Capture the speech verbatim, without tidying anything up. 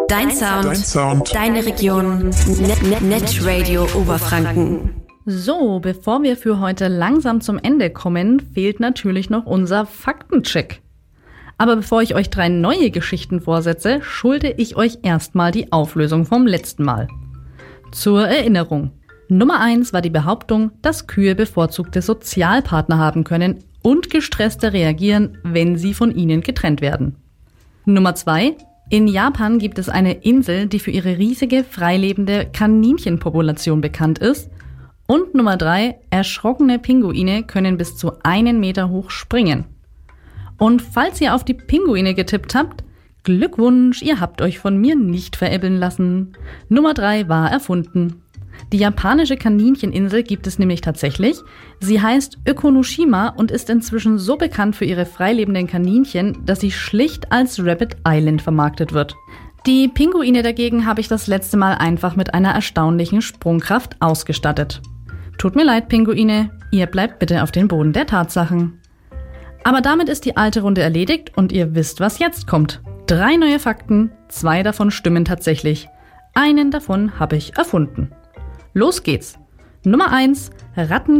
Dein Sound, Dein Sound. Deine Region, Net, Net Radio Oberfranken. So, bevor wir für heute langsam zum Ende kommen, fehlt natürlich noch unser Faktencheck. Aber bevor ich euch drei neue Geschichten vorsetze, schulde ich euch erstmal die Auflösung vom letzten Mal. Zur Erinnerung. Nummer eins war die Behauptung, dass Kühe bevorzugte Sozialpartner haben können und gestresster reagieren, wenn sie von ihnen getrennt werden. Nummer zwei. In Japan gibt es eine Insel, die für ihre riesige, freilebende Kaninchenpopulation bekannt ist. Und Nummer drei. Erschrockene Pinguine können bis zu einen Meter hoch springen. Und falls ihr auf die Pinguine getippt habt, Glückwunsch, ihr habt euch von mir nicht veräppeln lassen. Nummer drei war erfunden. Die japanische Kanincheninsel gibt es nämlich tatsächlich. Sie heißt Ökonoshima und ist inzwischen so bekannt für ihre freilebenden Kaninchen, dass sie schlicht als Rabbit Island vermarktet wird. Die Pinguine dagegen habe ich das letzte Mal einfach mit einer erstaunlichen Sprungkraft ausgestattet. Tut mir leid, Pinguine, ihr bleibt bitte auf den Boden der Tatsachen. Aber damit ist die alte Runde erledigt und ihr wisst, was jetzt kommt. Drei neue Fakten, zwei davon stimmen tatsächlich. Einen davon habe ich erfunden. Los geht's. Nummer eins. Ratten